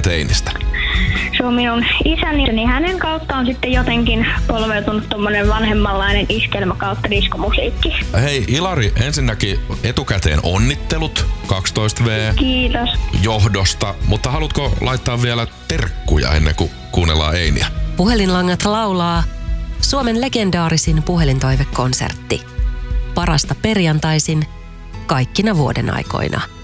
teinistä? Se on minun isäni, niin hänen kautta on sitten jotenkin polveutunut tommonen vanhemmanlainen iskelmä kautta diskomusiikki. Hei Ilari, ensinnäkin etukäteen onnittelut 12V Kiitos. johdosta, mutta haluatko laittaa vielä terkkuja ennen kuin kuunnellaan Einiä? Puhelinlangat laulaa Suomen legendaarisin puhelintoivekonsertti. Parasta perjantaisin kaikkina vuoden aikoina.